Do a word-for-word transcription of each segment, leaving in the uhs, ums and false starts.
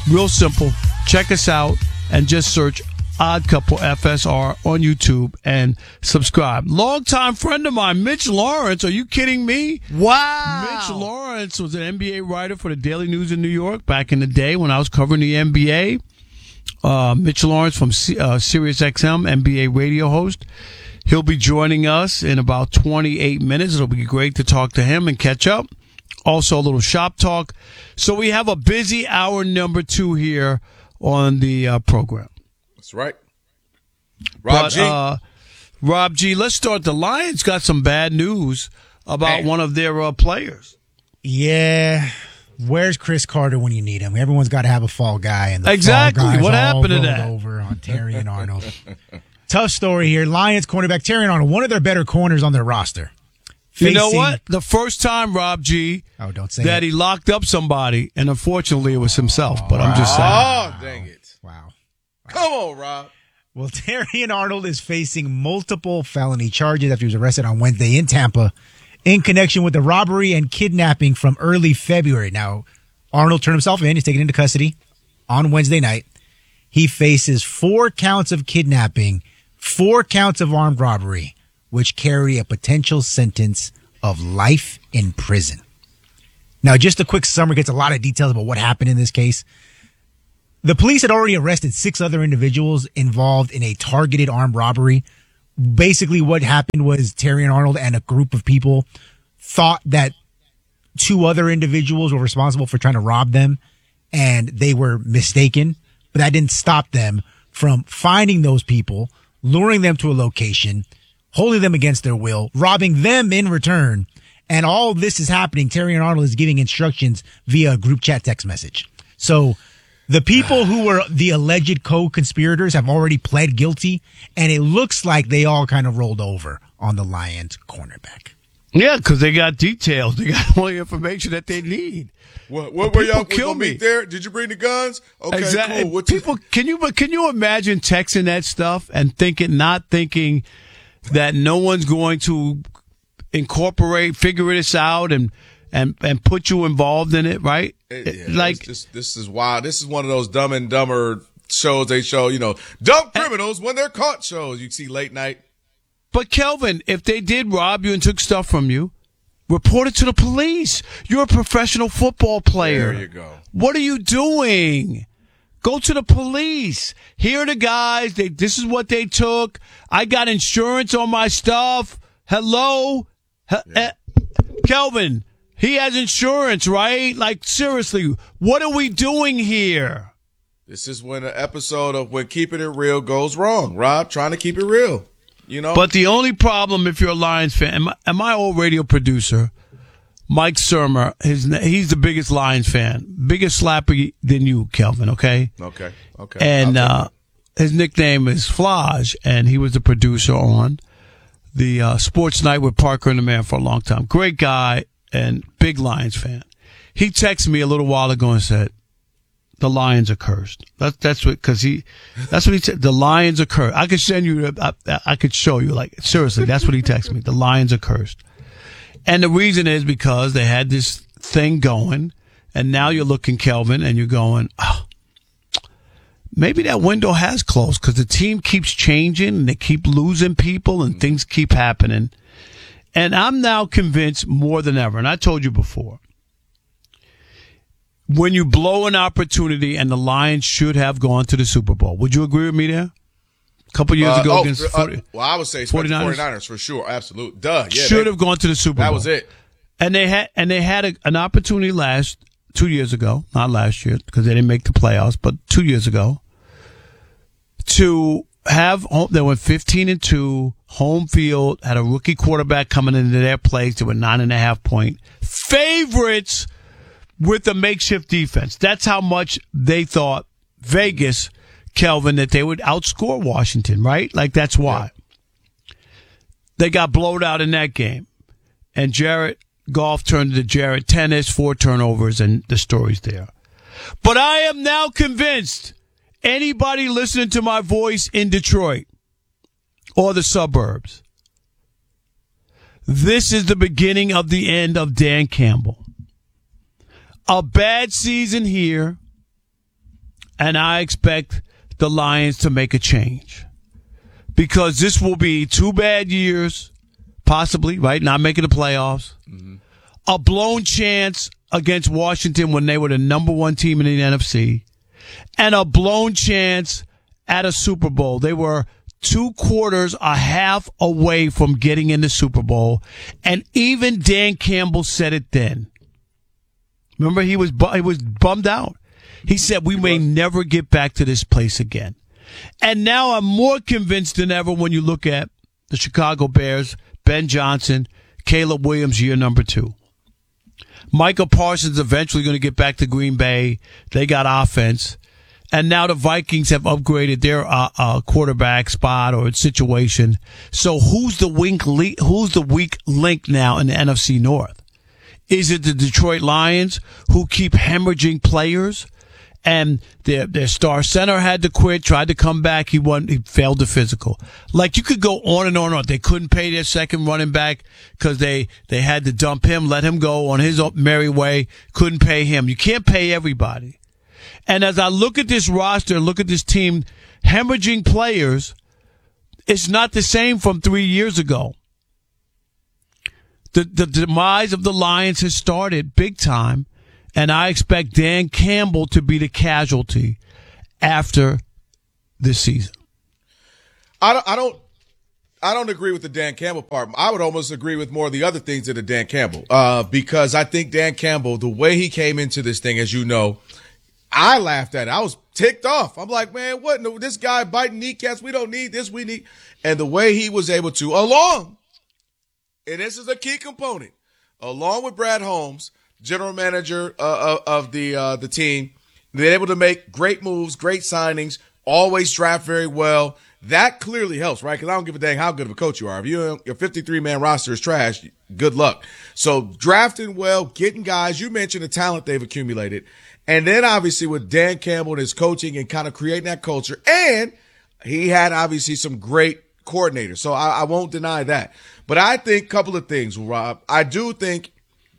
Real simple. Check us out and just search Odd Couple F S R on YouTube and subscribe. Longtime friend of mine, Mitch Lawrence. Are you kidding me? Wow. Mitch Lawrence was an N B A writer for the Daily News in New York back in the day when I was covering the N B A. Uh, Mitch Lawrence from C- uh, Sirius X M, N B A radio host. He'll be joining us in about twenty-eight minutes. It'll be great to talk to him and catch up. Also, a little shop talk. So we have a busy hour number two here on the uh, program. That's right. Rob but, G. Uh, Rob G, let's start. The Lions got some bad news about Man. one of their uh, players. Yeah. Where's Chris Carter when you need him? Everyone's got to have a fall guy. And the Exactly. fall guys What all happened to rolled that? Over on Terrion Arnold. Tough story here. Lions cornerback Terrion Arnold, one of their better corners on their roster. You know Facing- what? The first time, Rob G, Oh, don't say that it. he locked up somebody, and unfortunately it was himself, but I'm just saying. Oh, dang it. Wow. Come on, Rob. Well, Terrion Arnold is facing multiple felony charges after he was arrested on Wednesday in Tampa in connection with the robbery and kidnapping from early February. Now, Arnold turned himself in. He's taken into custody on Wednesday night. He faces four counts of kidnapping, four counts of armed robbery, which carry a potential sentence of life in prison. Now, just a quick summary gets a lot of details about what happened in this case. The police had already arrested six other individuals involved in a targeted armed robbery. Basically, what happened was Terrion Arnold and a group of people thought that two other individuals were responsible for trying to rob them, and they were mistaken. But that didn't stop them from finding those people, luring them to a location, holding them against their will, robbing them in return. And all this is happening. Terrion Arnold is giving instructions via a group chat text message. So the people who were the alleged co-conspirators have already pled guilty, and it looks like they all kind of rolled over on the Lions cornerback. Yeah, because they got details. They got all the information that they need. What, what were y'all kill gonna me. meet there? Did you bring the guns? Okay, exactly. cool. What you- People, can you but can you imagine texting that stuff and thinking, not thinking that no one's going to incorporate, figure this out, and and and put you involved in it, right? It- yeah, like this, this is wild. This is one of those Dumb and Dumber shows they show, you know, dumb criminals when they're caught shows you see late night. But Kelvin, if they did rob you and took stuff from you, report it to the police. You're a professional football player. There you go. What are you doing? Go to the police. Here are the guys. They, this is what they took. I got insurance on my stuff. Hello? He- Yeah. eh, Kelvin, he has insurance, right? Like, seriously, what are we doing here? This is when an episode of When Keeping It Real goes wrong. Rob trying to keep it real. You know? But the only problem, if you're a Lions fan, and my, and my old radio producer, Mike Surmer, his, he's the biggest Lions fan, biggest slapper than you, Kelvin, okay? Okay. Okay. And I'll take uh, his nickname is Flage, and he was the producer on the uh, Sports Night with Parker and the Man for a long time. Great guy and big Lions fan. He texted me a little while ago and said, the Lions are cursed. That's that's what because he, that's what he said. The Lions are cursed. I could send you. I, I could show you. Like seriously, that's what he texted me. The Lions are cursed, and the reason is because they had this thing going, and now you're looking, Kelvin, and you're going, oh, maybe that window has closed because the team keeps changing and they keep losing people and things keep happening, and I'm now convinced more than ever. And I told you before. When you blow an opportunity, and the Lions should have gone to the Super Bowl. Would you agree with me there? A couple years Uh, ago oh, against uh, forty, well, I would say forty-niners? forty-niners for sure. Absolute. Duh. Yeah. should they- have gone to the Super Bowl. That was it. And they had and they had a, an opportunity last two years ago, not last year because they didn't make the playoffs, but two years ago, to have home, they went fifteen and two, home field, had a rookie quarterback coming into their place. They were nine and a half point favorites with a makeshift defense. That's how much they thought Vegas, Kelvin, that they would outscore Washington, right? Like that's why. Yeah. They got blowed out in that game. And Jarrett Goff turned to Jarrett Tennis, four turnovers, and the story's there. But I am now convinced anybody listening to my voice in Detroit or the suburbs, this is the beginning of the end of Dan Campbell. A bad season here, and I expect the Lions to make a change. Because this will be two bad years, possibly, right? Not making the playoffs. Mm-hmm. A blown chance against Washington when they were the number one team in the N F C. And a blown chance at a Super Bowl. They were two quarters, a half away from getting in the Super Bowl. And even Dan Campbell said it then. Remember, he was he was bummed out. He said, we may never get back to this place again. And now I'm more convinced than ever when you look at the Chicago Bears, Ben Johnson, Caleb Williams, year number two. Micah Parsons eventually going to get back to Green Bay. They got offense. And now the Vikings have upgraded their uh, uh, quarterback spot or situation. So who's the weak link, who's the weak link now in the N F C North? Is it the Detroit Lions who keep hemorrhaging players? And their their star center had to quit, tried to come back. He won. He failed the physical. Like, you could go on and on and on. They couldn't pay their second running back because they, they had to dump him, let him go on his merry way. Couldn't pay him. You can't pay everybody. And as I look at this roster, look at this team, hemorrhaging players, it's not the same from three years ago. The, the demise of the Lions has started big time. And I expect Dan Campbell to be the casualty after this season. I don't, I don't, I don't agree with the Dan Campbell part. I would almost agree with more of the other things than the Dan Campbell, uh, because I think Dan Campbell, the way he came into this thing, as you know, I laughed at it. I was ticked off. I'm like, man, what? No, this guy biting kneecaps. We don't need this. We need, and the way he was able to, along, and this is a key component, along with Brad Holmes, general manager uh, of the uh, the team, they're able to make great moves, great signings, always draft very well. That clearly helps, right? Because I don't give a dang how good of a coach you are. If you, your fifty-three man roster is trash, good luck. So drafting well, getting guys, you mentioned the talent they've accumulated. And then obviously with Dan Campbell and his coaching and kind of creating that culture. And he had obviously some great coordinators. So I, I won't deny that. But I think a couple of things, Rob. I do think,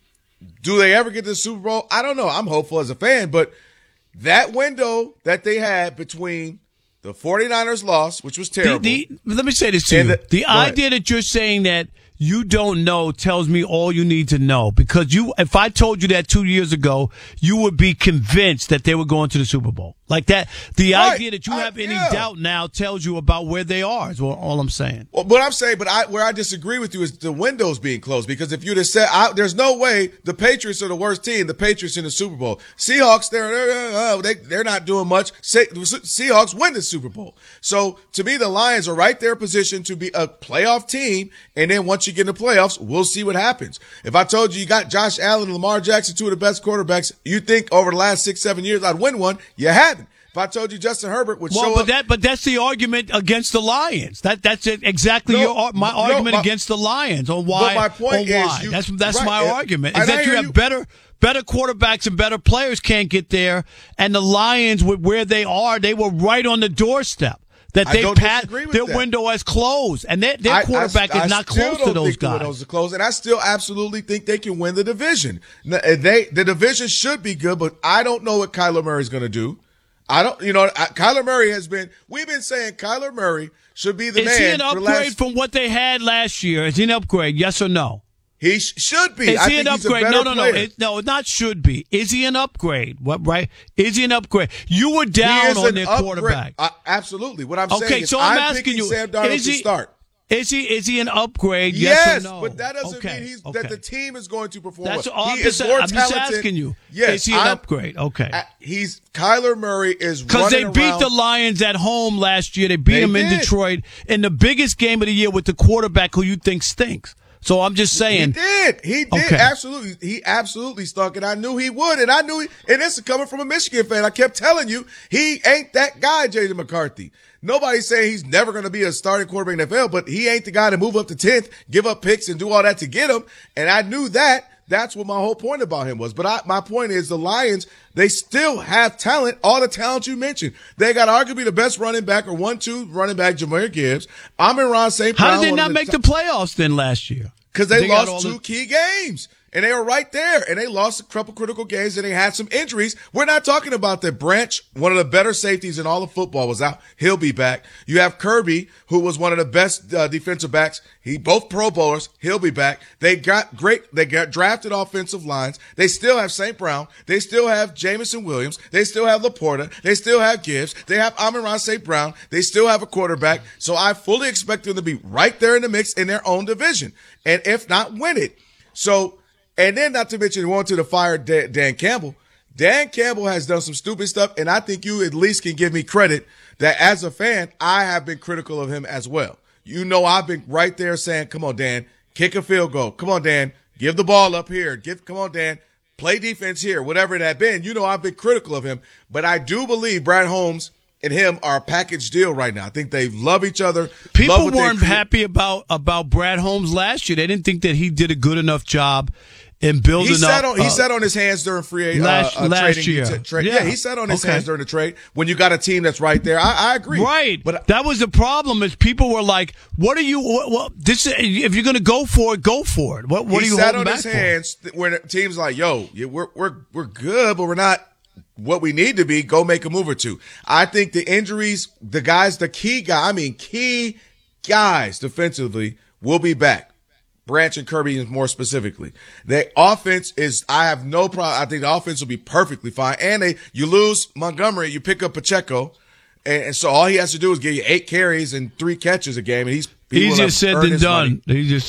do they ever get to the Super Bowl? I don't know. I'm hopeful as a fan, but that window that they had between the 49ers loss, which was terrible. The, the, let me say this to you. The, the idea that you're saying that you don't know tells me all you need to know. Because you, if I told you that two years ago, you would be convinced that they were going to the Super Bowl. Like that, the right. idea that you I, have any yeah. doubt now tells you about where they are is all, all I'm saying. Well, what I'm saying, but I, where I disagree with you is the windows being closed. Because if you'd have said, I, there's no way the Patriots are the worst team, the Patriots in the Super Bowl. Seahawks, they're, they're, uh, they, they're not doing much. Se- Seahawks win the Super Bowl. So to me, the Lions are right there positioned to be a playoff team. And then once you get in the playoffs, we'll see what happens. If I told you you got Josh Allen and Lamar Jackson, two of the best quarterbacks, you think over the last six, seven years I'd win one? You haven't. If I told you Justin Herbert would well, show but up. that, but that's the argument against the Lions. That that's it, exactly No, your my no, argument my, against the Lions on why. But my point on why. is, you, that's that's right, my and, argument. Is and that I you have you. better better quarterbacks and better players can't get there, and the Lions, with where they are, they were right on the doorstep. That they pat their that. window has closed, and their, their quarterback I, I, is I not close to those guys. Windows are closed, and I still absolutely think they can win the division. They the division should be good, but I don't know what Kyler Murray is going to do. I don't, you know, I, Kyler Murray has been. We've been saying Kyler Murray should be the is man. Is he an upgrade last, from what they had last year? Is he an upgrade? Yes or no? He sh- should be. Is I he think an he's upgrade? A no, better no, player. no. It, no, not should be. Is he an upgrade? What, right? Is he an upgrade? You were He down is on an their upgrade. quarterback. Uh, absolutely. What I'm okay, saying is so I'm, I'm asking picking you, Sam Darnold is he, to start. Is he is he an upgrade? Yes, Yes, or no? but that doesn't okay, mean he's okay. that the team is going to perform. That's well. all He I'm is just, more I'm just talented. asking you. Yes, is he an I'm, upgrade? Okay. I, he's Kyler Murray is because they running beat around. the Lions at home last year. They beat They them in did. Detroit in the biggest game of the year with the quarterback who you think stinks. So I'm just saying. He did. He did. Okay. Absolutely. He absolutely stunk, and I knew he would. And I knew he, and this is coming from a Michigan fan. I kept telling you, he ain't that guy, J J McCarthy. Nobody's saying he's never going to be a starting quarterback in the N F L, but he ain't the guy to move up to tenth, give up picks, and do all that to get him. And I knew that. That's what my whole point about him was. But I, my point is the Lions, they still have talent, all the talent you mentioned. They got arguably the best running back or one two running back, Jahmyr Gibbs. Amon-Ra Saint Brown. How did they not make the playoffs then last year? Because they, They got lost all two the- key games. and they were right there, and they lost a couple critical games, and they had some injuries. We're not talking about that Branch, one of the better safeties in all of football, was out. He'll be back. You have Kirby, who was one of the best uh, defensive backs. He both Pro Bowlers. He'll be back. They got great. They got drafted offensive lines. They still have Saint Brown. They still have Jamison Williams. They still have Laporta. They still have Gibbs. They have Amon-Ra Saint Brown. They still have a quarterback. So I fully expect them to be right there in the mix in their own division, and if not, win it. So. And then, not to mention, wanted to fire Dan Campbell. Dan Campbell has done some stupid stuff, and I think you at least can give me credit that as a fan, I have been critical of him as well. You know, I've been right there saying, come on, Dan, kick a field goal. Come on, Dan, give the ball up here. Give, come on, Dan, play defense here, whatever it had been. You know, I've been critical of him, but I do believe Brad Holmes and him are a package deal right now. I think they love each other. People weren't happy about, about Brad Holmes last year. They didn't think that he did a good enough job in building he sat up. On, he uh, sat on his hands during free uh, last, uh, last trading. year. T- tra- yeah. yeah, he sat on his okay. hands during the trade when you got a team that's right there. I, I agree. Right, but that was the problem. Is people were like, "What are you? What, what, this? If you're going to go for it, go for it. What? What he are you sat holding on back his for?" hands when the team's like, "Yo, yeah, we're we're we're good, but we're not what we need to be. Go make a move or two." I think the injuries, the guys, the key guy, I mean, key guys defensively will be back. Branch and Kirby more specifically. The offense is, I have no problem. I think the offense will be perfectly fine. And they, you lose Montgomery, you pick up Pacheco. And, and so all he has to do is give you eight carries and three catches a game. And he's, he easier said than done. He just